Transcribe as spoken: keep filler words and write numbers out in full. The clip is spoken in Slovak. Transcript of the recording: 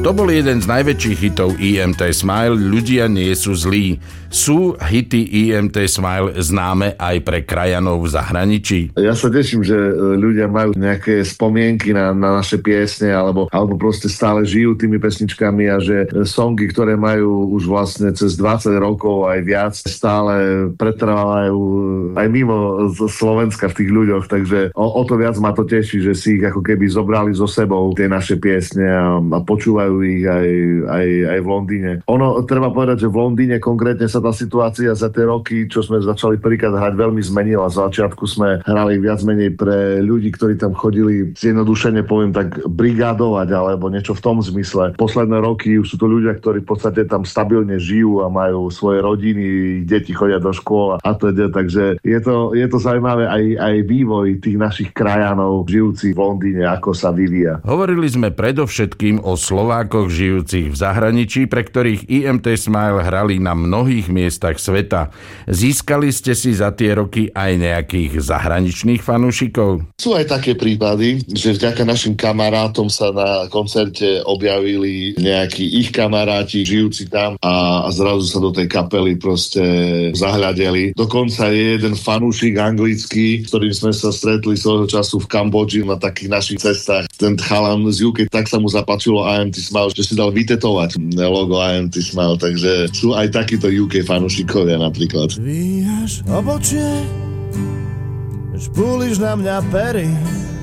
To bol jeden z najväčších hitov í em té Smile, Ľudia nie sú zlí. Sú hity í em té Smile známe aj pre krajanov v zahraničí? Ja sa teším, že ľudia majú nejaké spomienky na, na naše piesne, alebo, alebo proste stále žijú tými pesničkami a že songy, ktoré majú už vlastne cez dvadsať rokov aj viac, stále pretrvávajú aj mimo Slovenska v tých ľuďoch, takže o, o to viac ma to teší, že si ich ako keby zobrali so sebou tie naše piesne a, a počúvajú ich aj, aj, aj v Londýne. Ono, treba povedať, že v Londýne konkrétne sa tá situácia za tie roky, čo sme začali prvýkrát hrať, veľmi zmenila. Z začiatku sme hrali viac menej pre ľudí, ktorí tam chodili, zjednodušene poviem tak, brigádovať alebo niečo v tom zmysle. Posledné roky už sú to ľudia, ktorí v podstate tam stabilne žijú a majú svoje rodiny, deti chodia do škôl a teda, takže je to, je to zaujímavé aj, aj vývoj tých našich krajanov žijúcich v Londýne, ako sa vyvíja. Hovorili sme predovšetkým o Slovákoch žijúcich v zahraničí, pre ktorých í em té Smile hrali na mnohých miestach sveta. Získali ste si za tie roky aj nejakých zahraničných fanúšikov? Sú aj také prípady, že vďaka našim kamarátom sa na koncerte objavili nejakí ich kamaráti žijúci tam a zrazu sa do tej kapely proste zahľadeli. Dokonca je jeden fanúšik anglický, s ktorým sme sa stretli svojho času v Kambodži na takých našich cestách. Ten chalan z ú ká, tak sa mu zapáčilo í em té Smile, že si dal vytetovať logo í em té Smile, takže sú aj takíto ú ká fanúšikovia napríklad. Dvíhaš obočie, špúliš na mňa pery,